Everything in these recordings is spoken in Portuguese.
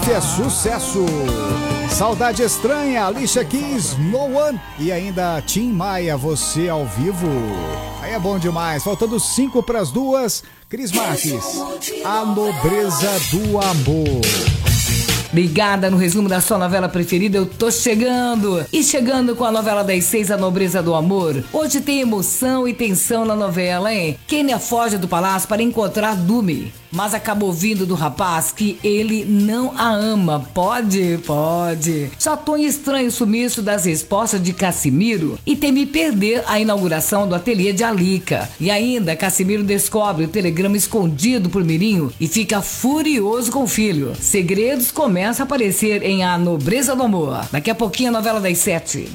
Este é sucesso. Saudade Estranha, Alicia Keys, No One e ainda Tim Maia, Você ao Vivo. Aí é bom demais. Faltando 5 para as 2. Cris Marques, A Nobreza do Amor. Ligada no resumo da sua novela preferida, eu tô chegando! E chegando com a novela das 6, A Nobreza do Amor. Hoje tem emoção e tensão na novela, hein? Kênia foge do palácio para encontrar Dumi, mas acaba ouvindo do rapaz que ele não a ama. Pode. Só Tonho estranha o sumiço das respostas de Cassimiro e teme perder a inauguração do ateliê de Alica. E ainda, Cassimiro descobre o telegrama escondido por Mirinho e fica furioso com o filho. Segredos começam a aparecer em A Nobreza do Amor. Daqui a pouquinho a novela das 7.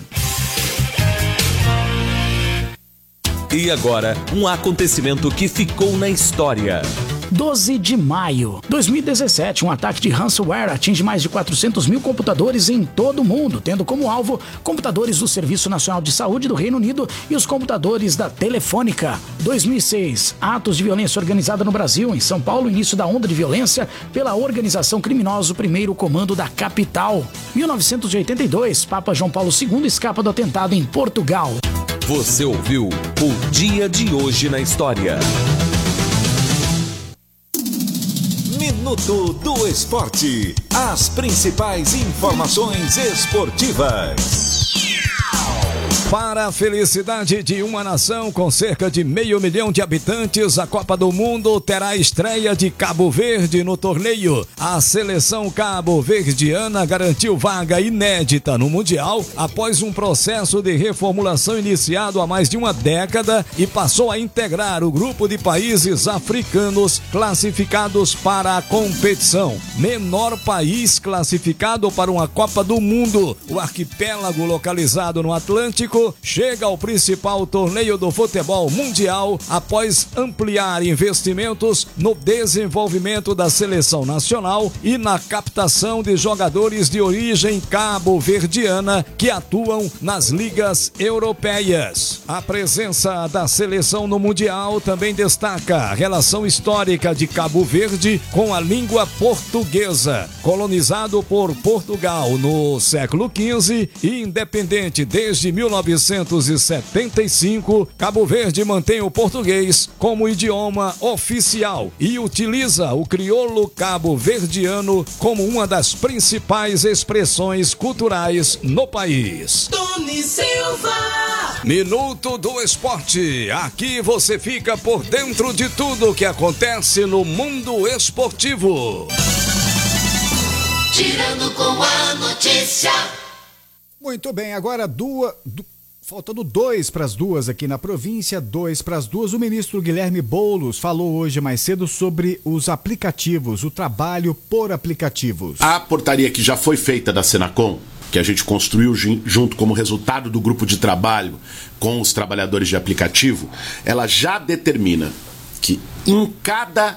E agora, um acontecimento que ficou na história. 12 de maio de 2017, um ataque de ransomware atinge mais de 400 mil computadores em todo o mundo, tendo como alvo computadores do Serviço Nacional de Saúde do Reino Unido e os computadores da Telefônica. 2006, atos de violência organizada no Brasil. Em São Paulo, início da onda de violência pela organização criminosa, o primeiro comando da capital. 1982, Papa João Paulo II escapa do atentado em Portugal. Você ouviu o Dia de Hoje na História. Minuto do Esporte. As principais informações esportivas. Para a felicidade de uma nação com cerca de 500 mil de habitantes, a Copa do Mundo terá a estreia de Cabo Verde no torneio. A seleção cabo-verdiana garantiu vaga inédita no Mundial após um processo de reformulação iniciado há mais de uma década e passou a integrar o grupo de países africanos classificados para a competição. Menor país classificado para uma Copa do Mundo, o arquipélago localizado no Atlântico chega ao principal torneio do futebol mundial após ampliar investimentos no desenvolvimento da seleção nacional e na captação de jogadores de origem cabo-verdiana que atuam nas ligas europeias. A presença da seleção no mundial também destaca a relação histórica de Cabo Verde com a língua portuguesa. Colonizado por Portugal no século XV e independente desde 1975, Cabo Verde mantém o português como idioma oficial e utiliza o crioulo cabo-verdiano como uma das principais expressões culturais no país. Tony Silva. Minuto do Esporte. Aqui você fica por dentro de tudo que acontece no mundo esportivo. Girando com a notícia. Muito bem, agora faltando 2 para as 2 aqui na província, 2 para as 2. O ministro Guilherme Boulos falou hoje mais cedo sobre os aplicativos, o trabalho por aplicativos. A portaria que já foi feita da Senacom, que a gente construiu junto como resultado do grupo de trabalho com os trabalhadores de aplicativo, ela já determina que em cada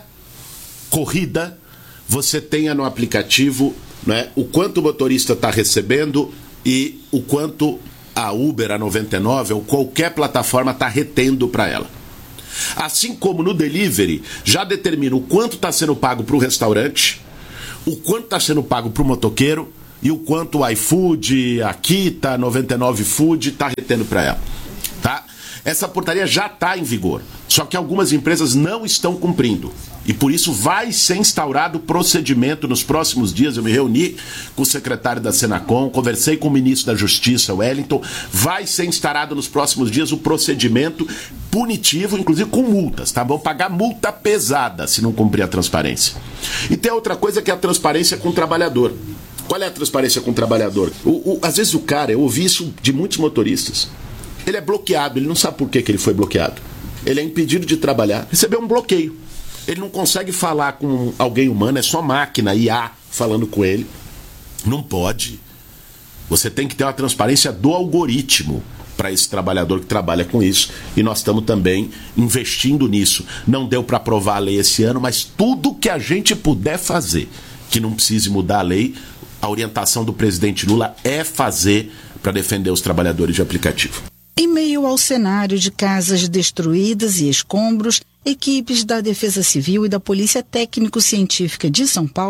corrida você tenha no aplicativo, né, o quanto o motorista está recebendo e o quanto a Uber, a 99 ou qualquer plataforma está retendo para ela. Assim como no delivery, já determina o quanto está sendo pago para o restaurante, o quanto está sendo pago para o motoqueiro e o quanto o iFood, a Kita, a 99 Food está retendo para ela. Tá? Essa portaria já está em vigor, só que algumas empresas não estão cumprindo. E por isso vai ser instaurado o procedimento nos próximos dias. Eu me reuni com o secretário da Senacom, conversei com o ministro da Justiça, Wellington. Vai ser instaurado nos próximos dias o procedimento punitivo, inclusive com multas, tá? Vão pagar multa pesada se não cumprir a transparência. E tem outra coisa que é a transparência com o trabalhador. Qual é a transparência com o trabalhador? Às vezes o cara, eu ouvi isso de muitos motoristas, ele é bloqueado, ele não sabe por que ele foi bloqueado. Ele é impedido de trabalhar, recebeu um bloqueio. Ele não consegue falar com alguém humano, é só máquina, IA, falando com ele. Não pode. Você tem que ter uma transparência do algoritmo para esse trabalhador que trabalha com isso. E nós estamos também investindo nisso. Não deu para aprovar a lei esse ano, mas tudo que a gente puder fazer, que não precise mudar a lei, a orientação do presidente Lula é fazer para defender os trabalhadores de aplicativo. Em meio ao cenário de casas destruídas e escombros, equipes da Defesa Civil e da Polícia Técnico-Científica de São Paulo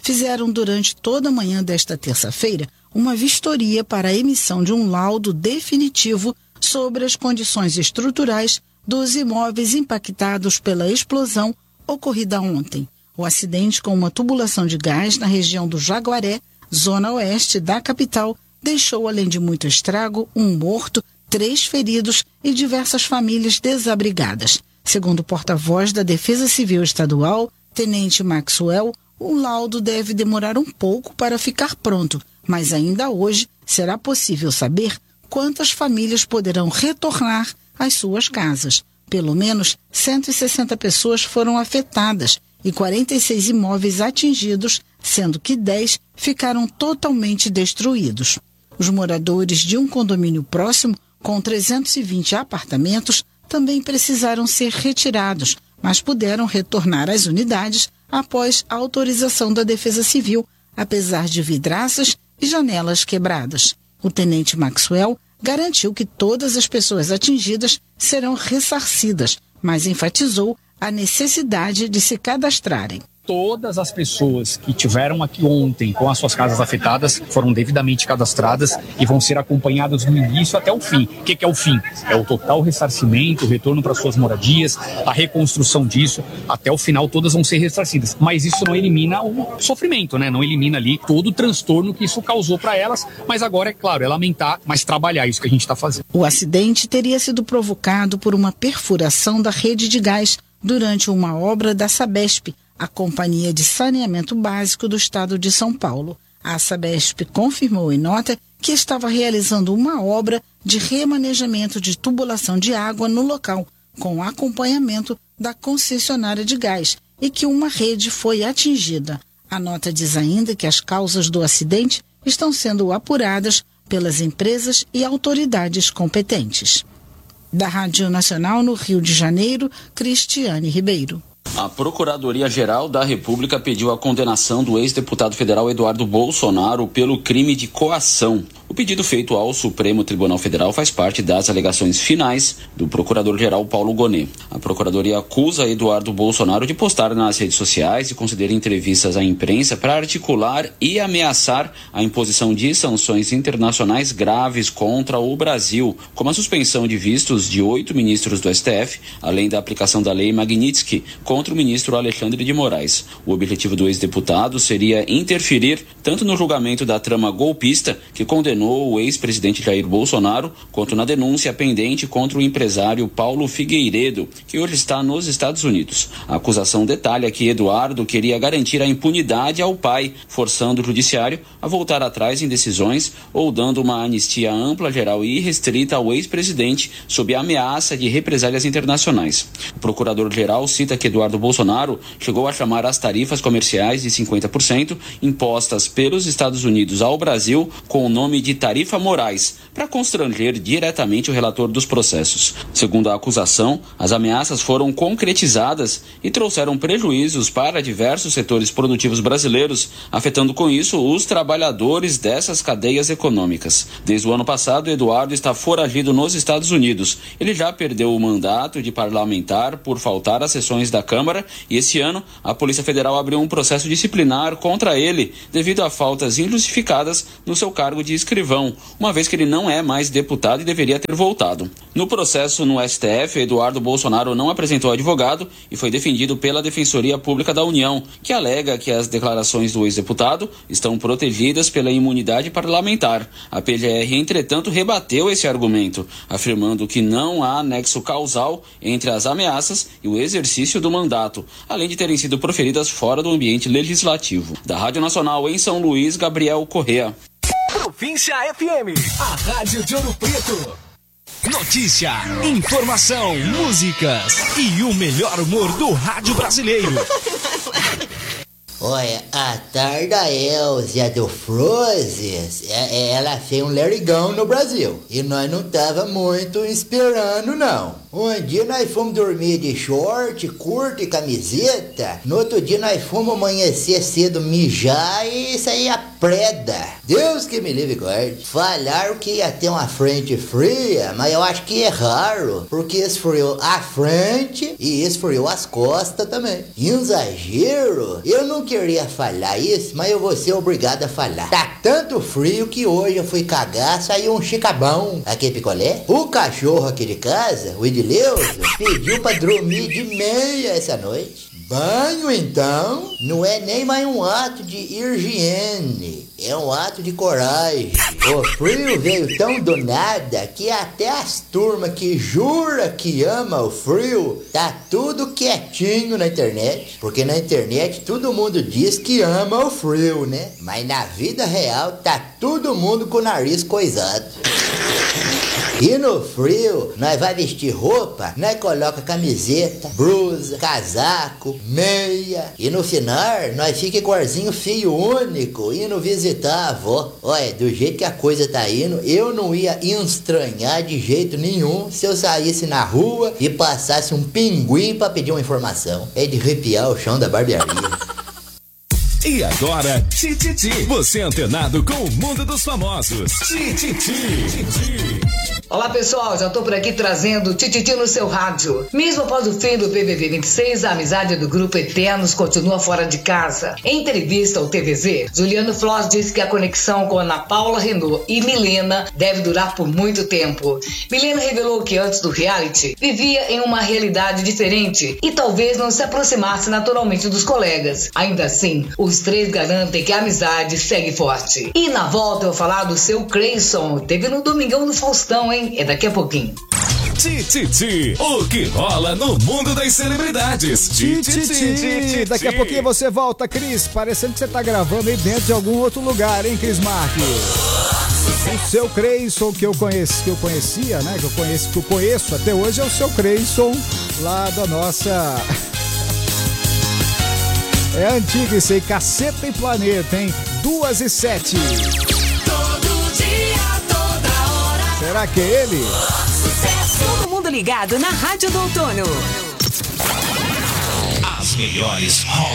fizeram durante toda a manhã desta terça-feira uma vistoria para a emissão de um laudo definitivo sobre as condições estruturais dos imóveis impactados pela explosão ocorrida ontem. O acidente com uma tubulação de gás na região do Jaguaré, zona oeste da capital, deixou, além de muito estrago, um morto, 3 feridos e diversas famílias desabrigadas. Segundo o porta-voz da Defesa Civil Estadual, Tenente Maxwell, o laudo deve demorar um pouco para ficar pronto, mas ainda hoje será possível saber quantas famílias poderão retornar às suas casas. Pelo menos 160 pessoas foram afetadas e 46 imóveis atingidos, sendo que 10 ficaram totalmente destruídos. Os moradores de um condomínio próximo, com 320 apartamentos, também precisaram ser retirados, mas puderam retornar às unidades após a autorização da Defesa Civil, apesar de vidraças e janelas quebradas. O tenente Maxwell garantiu que todas as pessoas atingidas serão ressarcidas, mas enfatizou a necessidade de se cadastrarem. Todas as pessoas que tiveram aqui ontem com as suas casas afetadas foram devidamente cadastradas e vão ser acompanhadas do início até o fim. O que é o fim? É o total ressarcimento, o retorno para suas moradias, a reconstrução disso. Até o final todas vão ser ressarcidas. Mas isso não elimina o sofrimento, né? Não elimina ali todo o transtorno que isso causou para elas. Mas agora, é claro, é lamentar, mas trabalhar isso que a gente está fazendo. O acidente teria sido provocado por uma perfuração da rede de gás durante uma obra da Sabesp, a Companhia de Saneamento Básico do Estado de São Paulo. A Sabesp confirmou em nota que estava realizando uma obra de remanejamento de tubulação de água no local, com acompanhamento da concessionária de gás, e que uma rede foi atingida. A nota diz ainda que as causas do acidente estão sendo apuradas pelas empresas e autoridades competentes. Da Rádio Nacional no Rio de Janeiro, Cristiane Ribeiro. A Procuradoria-Geral da República pediu a condenação do ex-deputado federal Eduardo Bolsonaro pelo crime de coação. O pedido feito ao Supremo Tribunal Federal faz parte das alegações finais do Procurador-Geral Paulo Gonet. A Procuradoria acusa Eduardo Bolsonaro de postar nas redes sociais e conceder entrevistas à imprensa para articular e ameaçar a imposição de sanções internacionais graves contra o Brasil, como a suspensão de vistos de 8 ministros do STF, além da aplicação da Lei Magnitsky contra o ministro Alexandre de Moraes. O objetivo do ex-deputado seria interferir tanto no julgamento da trama golpista, que condenou o ex-presidente Jair Bolsonaro, quanto na denúncia pendente contra o empresário Paulo Figueiredo, que hoje está nos Estados Unidos. A acusação detalha que Eduardo queria garantir a impunidade ao pai, forçando o judiciário a voltar atrás em decisões ou dando uma anistia ampla, geral e irrestrita ao ex-presidente sob a ameaça de represálias internacionais. O procurador-geral cita que Eduardo Bolsonaro chegou a chamar as tarifas comerciais de 50% impostas pelos Estados Unidos ao Brasil com o nome de tarifa Moraes, para constranger diretamente o relator dos processos. Segundo a acusação, as ameaças foram concretizadas e trouxeram prejuízos para diversos setores produtivos brasileiros, afetando com isso os trabalhadores dessas cadeias econômicas. Desde o ano passado, Eduardo está foragido nos Estados Unidos. Ele já perdeu o mandato de parlamentar por faltar às sessões da Câmara e esse ano a Polícia Federal abriu um processo disciplinar contra ele devido a faltas injustificadas no seu cargo de escrivão, uma vez que ele não é mais deputado e deveria ter voltado. No processo no STF, Eduardo Bolsonaro não apresentou advogado e foi defendido pela Defensoria Pública da União, que alega que as declarações do ex-deputado estão protegidas pela imunidade parlamentar. A PGR, entretanto, rebateu esse argumento, afirmando que não há nexo causal entre as ameaças e o exercício do mandato, além de terem sido proferidas fora do ambiente legislativo. Da Rádio Nacional em São Luís, Gabriel Correa. Província FM, a rádio de Ouro Preto. Notícia, informação, músicas e o melhor humor do rádio brasileiro. Olha, a Tarda Elzia do Frozes, ela fez um lerigão no Brasil. E nós não tava muito esperando, não. Um dia nós fomos dormir de short, curto e camiseta. No outro dia nós fomos amanhecer cedo, mijar e sair a preda. Deus que me livre e guarde. Falaram que ia ter uma frente fria, mas eu acho que é raro, porque esfriou a frente e esfriou as costas também. Exagero? Eu não queria falar isso, mas eu vou ser obrigado a falar. Tá tanto frio que hoje eu fui cagar, saiu um chicabão. Aqui picolé? O cachorro aqui de casa, o Edileuzo, pediu pra dormir de meia essa noite. Banho, então, não é nem mais um ato de higiene, é um ato de coragem. O frio veio tão do nada que até as turmas que jura que ama o frio, tá tudo quietinho na internet. Porque na internet todo mundo diz que ama o frio, né? Mas na vida real tá todo mundo com o nariz coisado. E no frio, nós vai vestir roupa, nós coloca camiseta, blusa, casaco, meia. E no final, nós fica igualzinho filho único, indo visitar a avó. Olha, do jeito que a coisa tá indo, eu não ia estranhar de jeito nenhum se eu saísse na rua e passasse um pinguim pra pedir uma informação. É de arrepiar o chão da barbearia. E agora, Tititi. Você antenado com o mundo dos famosos. Tititi. Olá pessoal, já tô por aqui trazendo Tititi no seu rádio. Mesmo após o fim do BBB 26, a amizade do grupo Eternos continua fora de casa. Em entrevista ao TVZ, Juliano Floss disse que a conexão com Ana Paula Renault e Milena deve durar por muito tempo. Milena revelou que antes do reality, vivia em uma realidade diferente e talvez não se aproximasse naturalmente dos colegas. Ainda assim, os três garantem que a amizade segue forte. E na volta eu vou falar do seu Creyson, teve no Domingão do Faustão, hein? É daqui a pouquinho. Tititi, o que rola no mundo das celebridades. Tititi. Daqui a pouquinho você volta, Cris. Parecendo que você tá gravando aí dentro de algum outro lugar, hein, Cris Marques? O seu Creyson que eu conhecia, né? Que eu conheço até hoje é o seu Creyson lá da nossa. É antigo isso aí, Caceta e Planeta, hein? 2h07. Todo dia, toda hora. Será que é ele? Todo mundo ligado na Rádio do Outono. As melhores